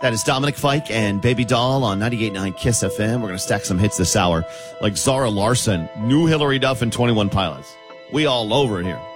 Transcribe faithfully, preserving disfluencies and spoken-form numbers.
That is Dominic Fike and Baby Doll on ninety-eight point nine Kiss F M. We're going to stack some hits this hour, like Zara Larson, New Hillary Duff, and twenty-one Pilots. We all over it here.